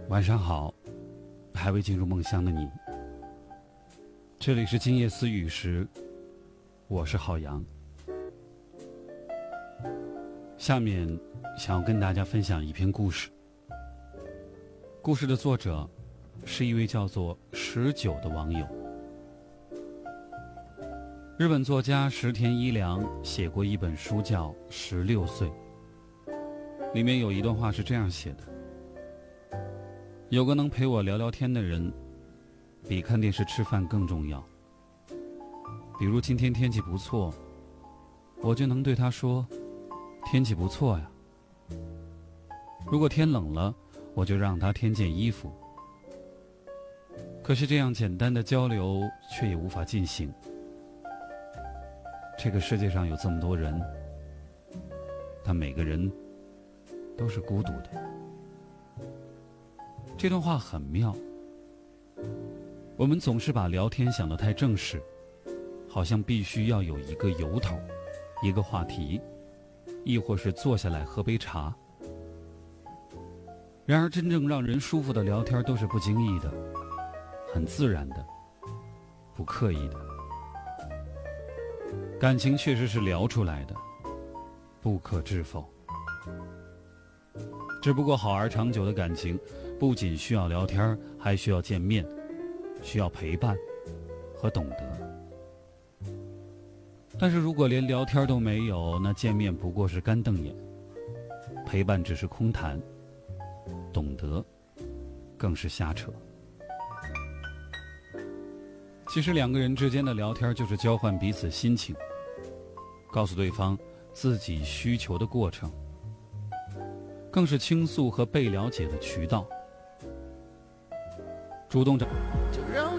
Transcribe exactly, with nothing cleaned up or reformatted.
晚上好，还未进入梦乡的你，这里是今夜思雨时，我是浩洋。下面想要跟大家分享一篇故事。故事的作者是一位叫做十九的网友。日本作家石田一良写过一本书叫《十六岁》，里面有一段话是这样写的：有个能陪我聊聊天的人，比看电视吃饭更重要。比如今天天气不错，我就能对他说天气不错呀。如果天冷了，我就让他添件衣服。可是这样简单的交流却也无法进行。这个世界上有这么多人，但每个人都是孤独的。这段话很妙。我们总是把聊天想得太正式，好像必须要有一个由头，一个话题，亦或是坐下来喝杯茶。然而真正让人舒服的聊天都是不经意的，很自然的，不刻意的。感情确实是聊出来的，不可置否。只不过好而长久的感情不仅需要聊天，还需要见面，需要陪伴和懂得。但是如果连聊天都没有，那见面不过是干瞪眼，陪伴只是空谈，懂得更是瞎扯。其实两个人之间的聊天就是交换彼此心情，告诉对方自己需求的过程，更是倾诉和被了解的渠道。主动找就让